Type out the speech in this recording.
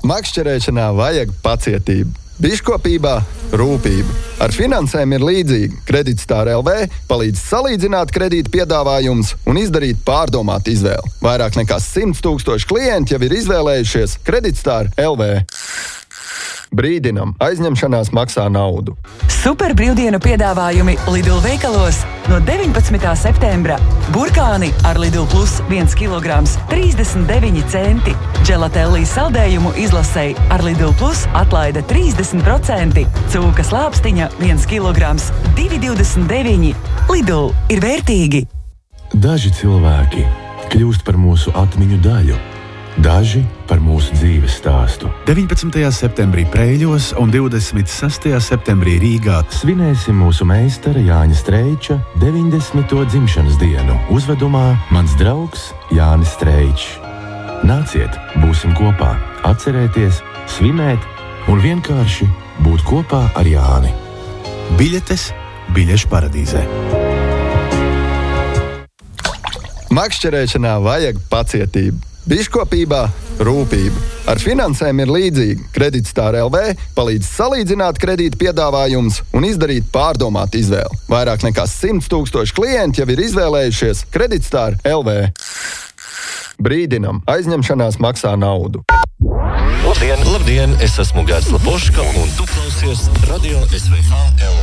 Makšķerēšanā vajag pacietību, biškopībā rūpību. Ar finansēm ir līdzīgi. Kreditstar LV palīdz salīdzināt kredīta piedāvājumus un izdarīt pārdomātu izvēli. Vairāk nekā 100 000 klienti jau ir izvēlējušies Kreditstar LV. Brīdinam, aizņemšanās maksā naudu. Super brīvdienu piedāvājumi Lidl veikalos no 19. septembra. Burkāni ar Lidl Plus 1 kg 39 centi. Dželatelli saldējumu izlasei ar Lidl Plus atlaide 30%. Cūkas lāpstiņa 1 kg 2,29. Lidl ir vērtīgi. Daži cilvēki kļūst par mūsu atmiņu daļu. Daži par mūsu dzīves stāstu. 19. septembrī Preiļos un 26. septembrī Rīgā Svinēsim mūsu meistara Jāņa Streiča 90. dzimšanas dienu uzvedumā Mans draugs Jānis Streičs. Nāciet, būsim kopā, atcerēties, svinēt un vienkārši būt kopā ar Jāni. Biļetes Biļešu paradīzē. Makšķerēšanā vajag pacietību, biškopībā rūpību. Ar finansēm ir līdzīgi. Kreditstar LV palīdz salīdzināt kredīta piedāvājumus un izdarīt pārdomātu izvēli. Vairāk nekā 100 000 klienti jau ir izvēlējušies Kreditstar LV. Brīdinam, aizņemšanās maksā naudu. Labdien, es esmu Gārds Lapoška un tu klausies Radio SVH LV.